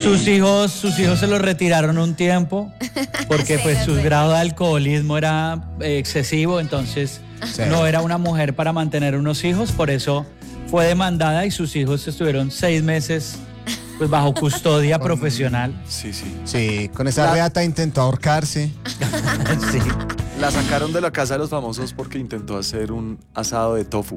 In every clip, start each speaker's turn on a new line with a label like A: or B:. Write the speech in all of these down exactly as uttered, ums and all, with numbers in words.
A: Sus hijos, sus hijos se los retiraron un tiempo porque
B: Sí,
A: pues
B: lo
A: su
B: sé.
A: grado de alcoholismo era eh, excesivo, entonces
C: Sí.
A: no era una mujer para mantener unos hijos, por eso fue demandada y sus hijos estuvieron seis meses pues bajo custodia profesional.
D: Sí, sí.
C: Sí, con esa
D: La-
C: reata intentó ahorcarse.
A: Sí.
D: La sacaron de la casa de los famosos porque intentó hacer un asado de tofu.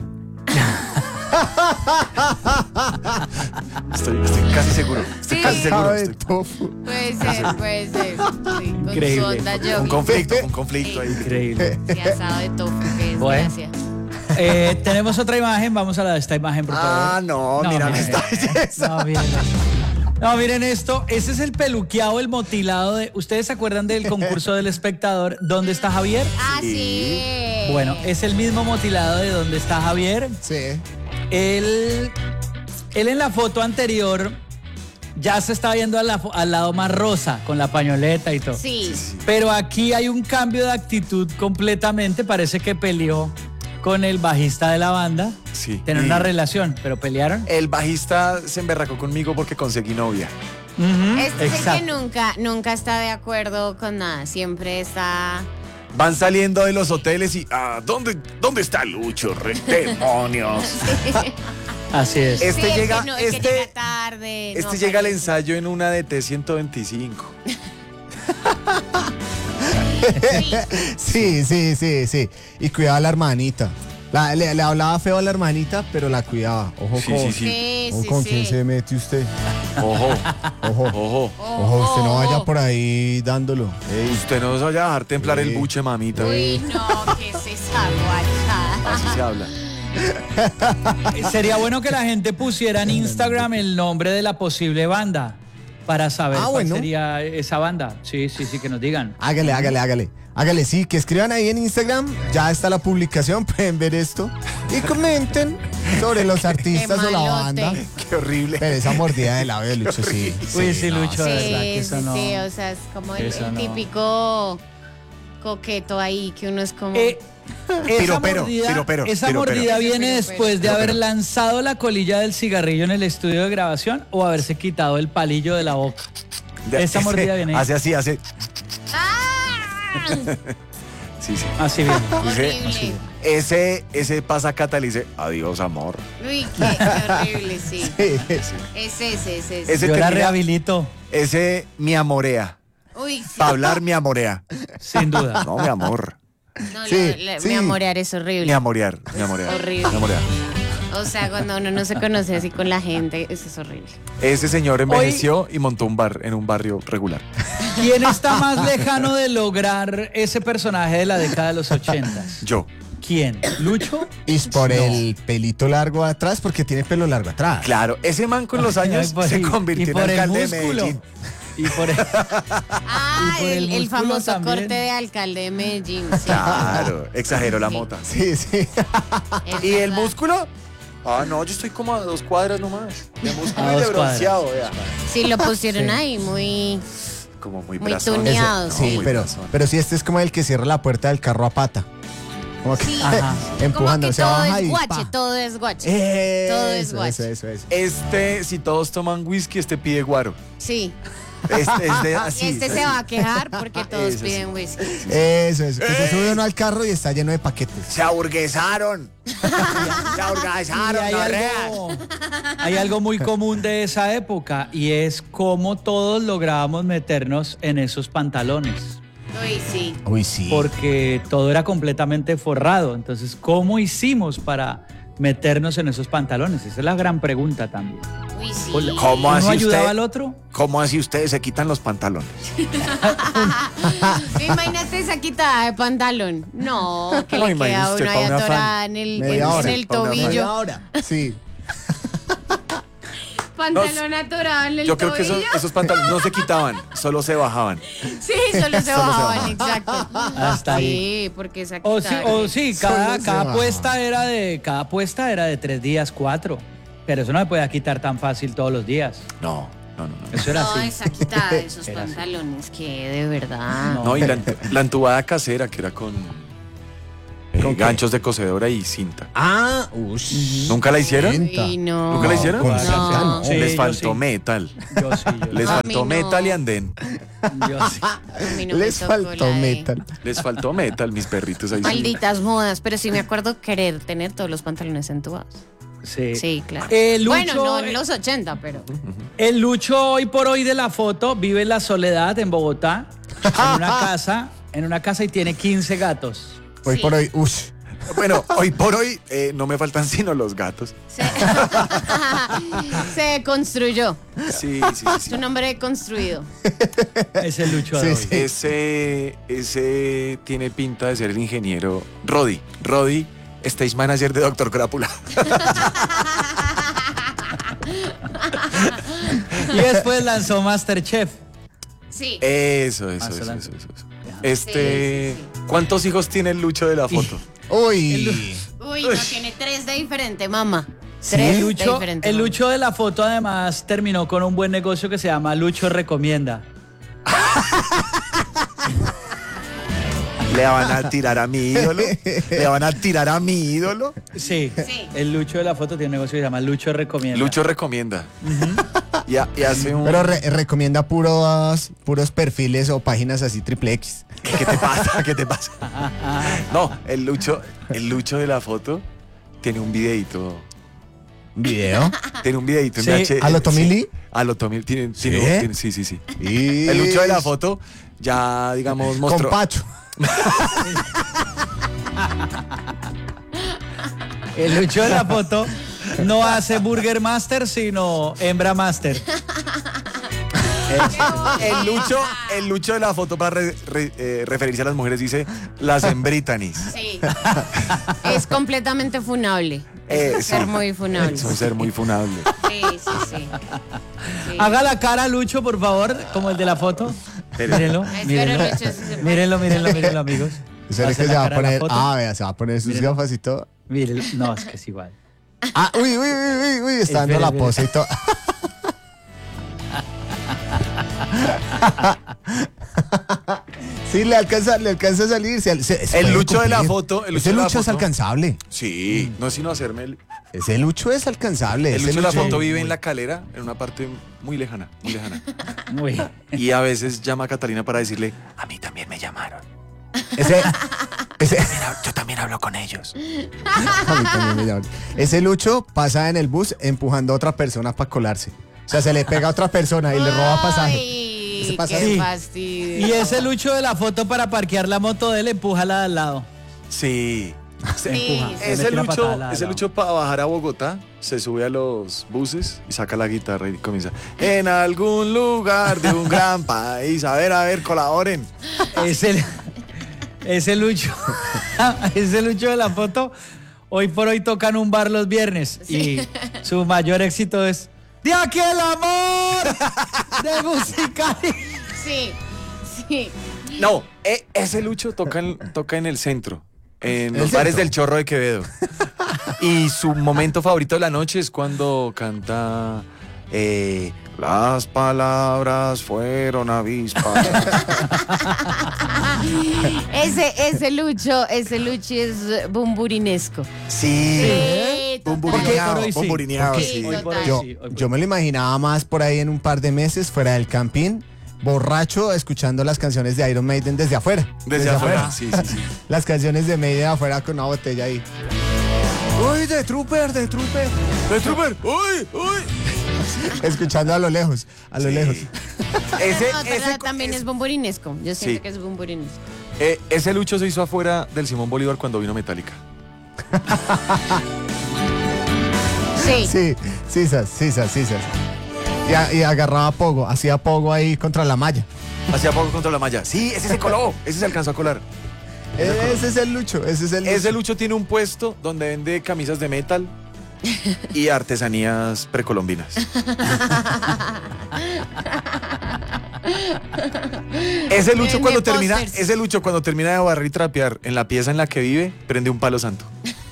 D: Estoy, estoy casi seguro. Estoy
B: Sí.
D: casi seguro.
C: Sabe
D: estoy-
C: tofu.
B: Puede ser, puede ser. Sí, con
A: Increíble.
B: su onda
D: Un
B: yogi.
D: conflicto, un conflicto ahí.
A: Increíble.
B: Sí, asado de tofu, que es
A: Bueno.
B: gracia.
A: Eh, tenemos otra imagen, vamos a la de esta imagen, por favor.
D: Ah, no, mira
A: miren
D: esta
A: esto.
D: belleza.
A: No, miren esto. No, miren esto. Ese es el peluqueado, el motilado de. ¿Ustedes se acuerdan del concurso del espectador? ¿Dónde está Javier?
B: Ah, sí.
A: Bueno, es el mismo motilado de ¿Dónde está Javier?
C: Sí.
A: Él, él en la foto anterior ya se está viendo a la fo- al lado más rosa, con la pañoleta y todo.
B: Sí.
A: Pero aquí hay un cambio de actitud completamente. Parece que peleó con el bajista de la banda.
D: Sí.
A: Tener
D: Y
A: una relación, pero pelearon.
D: El bajista se emberracó conmigo porque conseguí novia.
A: Ujú,
B: Este es el que
A: exacto.
B: nunca, nunca está de acuerdo con nada. Siempre está.
D: Van saliendo de los hoteles y ah, ¿dónde, ¿dónde está Lucho? Re- demonios.
A: Así es.
D: Este
B: Sí, el que
D: llega,
B: no- el que
D: este,
B: llega tarde.
D: este
B: no
D: llega al
B: aparece.
D: ensayo en una D T ciento veinticinco.
B: Sí.
C: Sí, sí, sí, sí. Y cuidaba a la hermanita. La- le, le hablaba feo a la hermanita, pero la cuidaba. Ojo
D: Sí,
C: con,
D: sí, sí.
B: Sí,
C: ojo
B: sí,
C: con
B: sí.
C: quién se mete usted.
D: Ojo,
C: Ojo.
D: ojo.
C: Ojo, usted no vaya por ahí dándolo. Ey.
D: Usted no se vaya a dejar templar
C: Sí.
D: el buche, mamita.
B: Uy, no, ¿qué es esa guachada?
D: Así se habla.
A: Eh, Sería bueno que la gente pusiera en Instagram el nombre de la posible banda para saber
C: Ah,
A: cuál
C: bueno.
A: sería esa banda. Sí, sí, sí, que nos digan.
C: Hágale, hágale, hágale. Hágale, sí, que escriban ahí en Instagram. Ya está la publicación, pueden ver esto. Y comenten sobre los artistas o la
B: malote.
C: banda.
D: Qué horrible.
C: Pero esa mordida de labio de Lucho, sí.
A: Uy, sí,
C: no,
A: Lucho, de verdad que
B: Sí,
A: eso
B: sí,
A: no.
B: sí, o sea, es como el,
A: Eso
B: el
A: no.
B: típico coqueto ahí que uno es como.
A: Eh, esa
D: Piropero,
A: mordida,
D: piropero,
A: esa
D: piropero.
A: mordida viene
B: Piropero.
A: después de haber
D: Piropero.
A: lanzado la colilla del cigarrillo en el estudio de grabación o haberse quitado el palillo de la boca.
D: De-
A: Esa mordida viene ahí.
D: Hace así, hace.
B: ¡Ah!
D: Sí, sí.
A: Así bien.
B: Horrible.
D: Ese, ese pasa cata le dice, adiós, amor.
B: Uy, qué, qué horrible, sí.
C: Sí.
B: Es ese, es ese.
D: Ese
A: Yo la
D: termina-
A: rehabilito,
D: Ese mi amorea.
B: Uy, sí.
D: Para hablar mi amorea.
A: sin duda.
D: No, mi amor.
B: No,
C: Sí,
B: la- la-
C: sí.
B: Mi amorear es
D: Mi
B: horrible.
D: amorear. Mi amorear.
B: Horrible.
D: Mi amorear.
B: O sea, cuando uno no se conoce así con la gente, eso es horrible.
D: Ese señor envejeció y montó un bar en un barrio regular.
A: ¿Quién está más lejano de lograr ese personaje de la década de los ochentas?
D: Yo.
A: ¿Quién? ¿Lucho?
C: Y es por el pelito largo atrás, porque tiene pelo largo atrás.
D: Claro, ese man con los años
A: Y por-
D: se
A: y
D: convirtió
A: por
D: en
A: el
D: alcalde de
A: músculo.
D: Medellín.
A: Y por el-
B: Ah,
A: Y por el
B: el, el
A: músculo
B: famoso
A: también.
B: corte de alcalde de Medellín. Sí.
D: Claro, exageró la
B: Sí.
D: mota.
C: Sí, sí.
B: Es
D: ¿Y el
B: verdad.
D: músculo? Ah, no, yo estoy como a dos cuadras nomás. De músculo
A: A
D: y de
A: dos cuadras.
D: bronceado, vea.
B: Sí, lo pusieron
C: Sí.
B: ahí muy.
D: Como muy
B: Muy
D: brazón.
B: tuneado.
D: Ese-
C: Sí,
D: no, muy
C: pero,
D: brazón.
C: pero sí, este es como el que cierra la puerta del carro a pata. Como que
B: Sí.
A: Ajá.
C: empujando,
B: Como que
C: se
B: todo
C: baja
B: es
C: y
B: guache,
C: pa.
B: todo es guache.
C: Eso,
B: Todo es
C: eso,
B: guache.
C: eso, eso.
D: Este, si todos toman whisky, este pide guaro.
B: Sí.
D: Este es de
B: Y
D: así.
B: este
D: es
B: se
D: así.
B: va a quejar porque todos
D: Eso sí.
B: piden whisky.
C: Eso, eso. Que se sube uno al carro y está lleno de paquetes.
D: Se aburguesaron. Se
A: Y
D: aburguesaron,
A: hay,
D: no
A: algo, hay algo muy común de esa época y es cómo todos lográbamos meternos en esos pantalones.
B: Uy, sí.
C: Uy, sí.
A: Porque todo era completamente forrado. Entonces, ¿cómo hicimos para meternos en esos pantalones? Esa es la gran pregunta también.
B: Uy, sí.
D: ¿Cómo
A: ¿Uno
D: así
A: ayudaba
D: usted?
A: al otro?
D: ¿Cómo así ustedes se quitan los pantalones?
B: Imagínate esa quitada de pantalón. No, que
D: No,
B: le queda
D: imagínese usted
B: una
D: pa'
B: ahí
D: una
B: atorada
D: fan.
B: en el,
C: Media
B: en,
C: hora,
B: en el
D: pa' una fan.
B: tobillo.
C: Ahora. Sí.
B: Pantalón atorado en el
D: Yo creo que
B: tobillo.
D: esos, esos pantalones no se quitaban, solo se bajaban.
B: Sí, solo se
D: Solo se
B: bajaban,
D: bajaban.
B: exacto.
A: Hasta ahí.
B: Sí, porque esa
A: O sí,
B: quitada.
A: o sí, cada,
C: Solo se
A: cada
C: baja.
A: apuesta era de cada apuesta era de tres días, cuatro. Pero eso no me podía quitar tan fácil todos los días.
D: No, no, no. no.
A: Eso era
B: No,
A: así.
B: esa quitada de esos
A: Era así.
B: pantalones que de verdad.
A: No.
D: No, y la, la entubada casera que era con... eh,
C: ¿Con qué?
D: ganchos de cocedora y cinta.
C: Ah, ush.
D: ¿Nunca la hicieron?
C: Cinta.
B: Y no.
D: ¿Nunca la hicieron?
C: con
B: No.
C: cinta, no.
A: Sí,
D: Les
A: yo
D: faltó
A: sí.
D: metal.
A: Yo sí, yo,
D: Les
B: A
D: faltó
B: mí no.
D: metal y andén.
A: yo sí.
B: A mí no me
C: Les
B: tocó
C: faltó
B: la de-
C: metal.
D: Les faltó metal, mis perritos ahí. sí.
B: Malditas modas, pero sí me acuerdo querer tener todos los pantalones entubados.
A: Sí.
B: Sí, claro.
A: Eh, Lucho,
B: bueno, no en los ochenta, pero.
A: El Lucho hoy por hoy de la foto vive en la soledad en Bogotá, en una casa, en una casa y tiene quince gatos.
C: Hoy
B: Sí.
C: por hoy, ush.
D: Bueno, hoy por hoy eh, no me faltan sino los gatos.
B: Se, se construyó.
D: Sí, sí, sí.
B: Su nombre construido.
A: Es el Lucho de
C: Sí,
A: hoy.
C: sí.
D: Ese, ese tiene pinta de ser el ingeniero Rodi. Rodi, stage manager de Doctor Crápula.
A: Y después lanzó Masterchef.
B: Sí.
D: Eso, eso,
A: Ah,
D: eso,
A: sola-
D: eso, eso, eso.
A: Ajá.
D: Este,
B: Sí, sí,
D: ¿cuántos hijos tiene el Lucho de la foto?
C: Uy.
B: Uy, no tiene tres de diferente, mamá.
C: Sí.
B: Tres
A: El
B: de
A: Lucho,
B: diferente.
A: el
B: mamá.
A: Lucho de la foto además terminó con un buen negocio que se llama Lucho Recomienda.
D: ¿Le van a tirar a mi ídolo? ¿Le van a tirar a mi ídolo?
A: Sí,
B: Sí.
A: el Lucho de la foto tiene un negocio que se llama Lucho Recomienda.
D: Lucho recomienda. y, ha- y hace un...
C: Pero re- recomienda puros, puros perfiles o páginas así triple X.
D: ¿Qué te pasa? ¿Qué te pasa? No, el Lucho, el Lucho de la foto tiene un videito.
C: ¿Un video?
D: Tiene un videito en
A: Sí.
D: V H.
C: ¿A lo Tommy
D: sí.
C: Lee?
D: A lo Tommy tiene,
C: ¿Sí?
D: tiene- tiene- sí, sí, sí.
C: Y...
D: El Lucho de la foto ya, digamos,
C: Con
D: mostró.
C: Pacho.
A: El Lucho de la foto no hace Burger Master, sino Hembra Master.
D: El Lucho, el Lucho de la foto para re- re- eh, referirse a las mujeres dice las embritanis.
B: Sí. Es completamente funable.
D: Eh,
B: Es un ser
D: sí.
B: muy funable.
D: Es un ser muy funable.
B: Sí, sí, sí. Sí.
A: Haga la cara, Lucho, por favor, como el de la foto. Mírenlo,
B: Espero,
A: mírenlo.
B: Lucho, si se puede.
A: Mírenlo, mírenlo, mírenlo, amigos.
C: ¿Será
A: Hace
C: que se
A: la
C: va a
A: cara de la
C: poner?
A: foto.
C: Ah, vea, se va a poner sus
A: Mírenlo.
C: gafas y todo.
A: Mírenlo. No, es que es igual.
C: Ah, uy, uy, uy, uy, uy, está dando
A: Espere,
C: la
A: espere.
C: pose y todo. Sí, le alcanza, le alcanza a salir. Se, se- se
D: El
C: puede
D: Lucho de la
C: cumplir.
D: foto, el Lucho
C: Ese
D: de la
C: Lucho es
D: foto.
C: alcanzable.
D: Sí, no es sino hacerme el.
C: Ese Lucho es alcanzable.
D: El
C: ese
D: Lucho de la
C: Lucho-
D: foto vive en la calera, en una parte muy lejana, muy lejana.
A: Muy.
D: Y a veces llama a Catalina para decirle, a mí también me llamaron.
C: Ese, ese,
D: Yo también hablo con ellos.
C: a mí también me llaman. Ese Lucho pasa en el bus empujando a otra persona para colarse. O sea, se le pega a otra persona y le roba pasaje.
B: Ay,
C: Ese pasa
B: qué
A: así.
B: fastidio.
A: Y ese Lucho de la foto para parquear la moto de él, empuja la de al lado.
D: Sí.
A: Se
B: Sí.
A: empuja. se
D: Ese
A: mete una patada
D: Lucho,
A: al lado.
D: ese Lucho para bajar a Bogotá se sube a los buses y saca la guitarra y comienza. En algún lugar de un gran país. A ver, a ver, colaboren.
A: Ese, ese Lucho, ese Lucho de la foto, hoy por hoy toca en un bar los viernes y su mayor éxito es ¡De aquí el amor! De Musicali.
B: Sí, sí.
D: No, e- ese Lucho toca en, toca en el centro, en
C: ¿El
D: los bares
C: centro?
D: del Chorro de Quevedo. Y su momento favorito de la noche es cuando canta eh, Las palabras fueron avispas.
B: Ese, ese Lucho, ese Lucho es bumburinesco.
D: Sí.
B: Sí, total.
D: Bumburineado,
A: Hoy sí.
D: bumburineado,
C: Porque-
D: sí.
A: Hoy por hoy
C: Yo,
A: sí, hoy por
C: yo me lo imaginaba más por ahí en un par de meses fuera del campín, borracho, escuchando las canciones de Iron Maiden desde afuera.
D: Desde afuera, sí, sí, sí.
C: Las canciones de Maiden afuera con una botella ahí. Uy, de Trooper, de Trooper.
D: ¡De Trooper! ¡Uy, uy!
C: Escuchando a lo lejos, a lo
D: Sí.
C: lejos.
D: Ese,
B: No, pero
D: ese,
B: también
D: ese-
B: es bumburinesco. Yo siento
D: Sí.
B: que es bumburinesco.
D: eh, ese Lucho se hizo afuera del Simón Bolívar cuando vino Metallica.
B: Sí.
C: Sí, sisas, sisas, sisas. Y, a- y agarraba pogo, hacía pogo ahí contra la malla.
D: Hacía poco contra la malla. Sí, ese se coló. Ese se alcanzó a colar.
C: Ese es el Lucho, ese es el Lucho.
D: Ese Lucho tiene un puesto donde vende camisas de metal y artesanías precolombinas. Ese Lucho
B: Vende
D: cuando termina,
B: pósters.
D: ese Lucho cuando termina de barrer y trapear en la pieza en la que vive, prende un palo santo.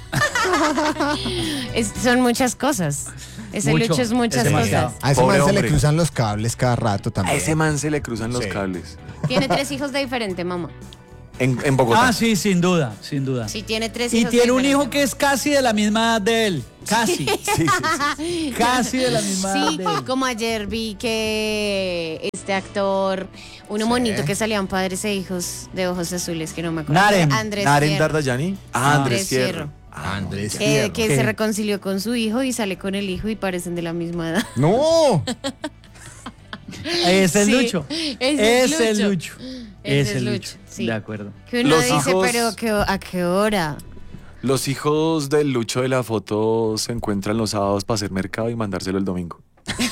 B: Es- son muchas cosas. Ese
A: Mucho,
B: Lucho es muchas
A: es demasiado.
B: cosas.
C: A ese
D: Pobre
C: man se le
D: hombre.
C: cruzan los cables cada rato
D: A
C: también.
D: ese man se le cruzan los
C: Sí.
D: cables.
B: Tiene tres hijos de diferente mamá.
D: En, en Bogotá.
A: Ah, sí, sin duda, sin duda.
B: Sí, tiene tres
A: Y
B: hijos.
A: tiene un
B: de
A: hijo
B: diferencia.
A: que es casi de la misma edad de él. Casi.
D: Sí, sí, sí.
A: Casi de la misma edad
B: Sí,
A: de él.
B: como ayer vi que este actor, uno monito que salían padres e hijos de ojos azules, que no me acuerdo.
A: Naren.
B: Andrés
D: Naren
B: Fierro.
D: Dardayani. Ah, Andrés
B: Andrés
D: Fierro.
B: Fierro.
D: Ah,
C: Andrés
B: Que,
C: Fierro.
B: que
A: ¿Qué?
B: se reconcilió con su hijo y sale con el hijo y parecen de la misma edad.
C: ¡No!
A: Ese es
B: Sí,
A: Lucho.
B: ese es
A: Ese es
B: Lucho.
A: Lucho.
B: Ese
A: Ese
B: es
A: es
B: Lucho,
A: Lucho.
B: sí.
A: De acuerdo.
B: Que uno
D: Los
B: dice,
D: hijos-
B: pero ¿qué- ¿a qué hora?
D: Los hijos del Lucho de la foto se encuentran los sábados para hacer mercado y mandárselo el domingo.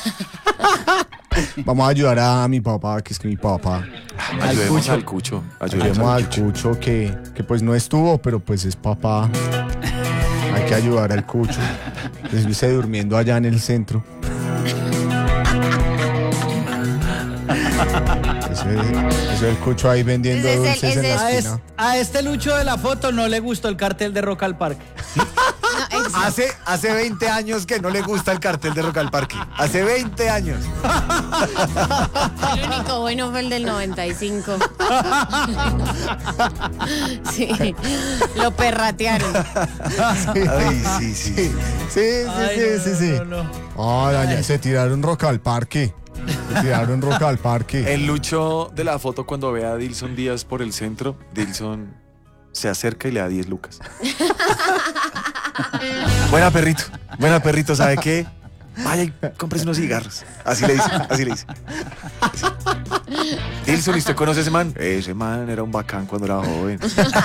C: Vamos a ayudar a mi papá, que es que mi papá.
D: Ayudemos
A: Cucho.
D: al Cucho. Ayudemos
C: Ayudemos
D: al
C: al Cucho que, que pues no estuvo, pero pues es papá. Hay que ayudar al Cucho. Estuviese durmiendo allá en el centro. Eso es, eso es el Cucho ahí vendiendo
B: Ese es el-
C: dulces en
B: ese
C: la
A: A, es-
C: esquina.
A: a este Lucho de la foto no le gustó el cartel de Rock al Parque.
B: No, es-
D: Hace, hace veinte años que no le gusta el cartel de Rock al Parque. Hace veinte años.
B: el único bueno fue el del noventa y cinco. Sí, lo perratearon.
D: Ay, sí, sí.
C: Sí, sí,
A: Ay,
C: sí,
A: no,
C: sí, sí.
A: no, no, no.
C: Ah, daña- se tiraron Rock al Parque. Se tiraron Rock al Parque.
D: El Lucho de la foto cuando ve a Dilson Díaz por el centro, Dilson se acerca y le da diez lucas. Buena perrito, buena perrito, ¿sabe qué? Vaya y cómprese unos cigarros. Así le dice, así le dice. Así. Dilson, ¿y usted conoce a ese man? Ese man era un bacán cuando era joven.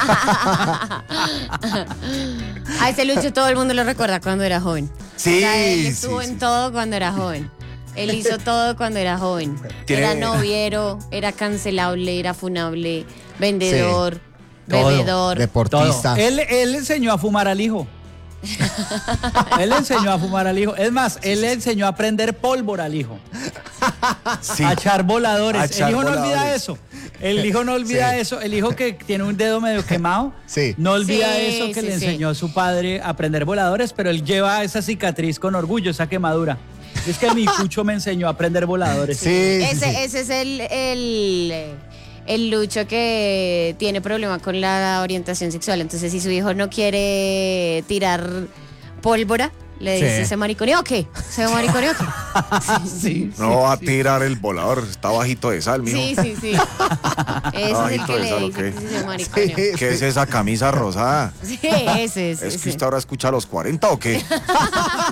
B: A ese Lucho todo el mundo lo recuerda cuando era joven.
D: Sí,
B: O sea, él
D: sí,
B: estuvo
D: sí.
B: en todo cuando era joven. Él hizo todo cuando era joven.
D: Tiene-
B: Era noviero, era cancelable, era funable, vendedor,
A: Todo.
B: bebedor.
A: Todo.
C: Deportista.
A: Él, él enseñó a fumar al hijo. Él le enseñó a fumar al hijo. Es más, él le enseñó a prender pólvora al hijo.
D: Sí.
A: A echar voladores.
D: A echar
A: el hijo no
D: voladores.
A: olvida eso. El hijo no olvida
C: Sí.
A: eso. El hijo que tiene un dedo medio quemado.
C: Sí.
A: No olvida
B: Sí,
A: eso que
B: sí,
A: le
B: sí.
A: enseñó su padre a prender voladores, pero él lleva esa cicatriz con orgullo, esa quemadura. Es que mi Cucho me enseñó a prender voladores.
C: Sí, sí,
B: Ese,
C: sí.
B: ese es el, el, el Lucho que tiene problema con la orientación sexual. Entonces, si su hijo no quiere tirar pólvora, le
C: Sí.
B: dice, ¿se mariconeó o qué? ¿Se mariconeó o qué?
A: Sí,
D: No va a tirar el volador, está bajito de sal, mijo.
B: Sí, sí, sí. Ese es
D: Ay,
B: el que
D: todo
B: le
D: eso,
B: dice
D: ¿ok?
B: que se mariconeó.
C: Sí.
D: ¿Qué es esa camisa rosada?
B: Sí, ese es.
D: ¿Es
B: ese.
D: que usted ahora escucha a los cuarenta o qué?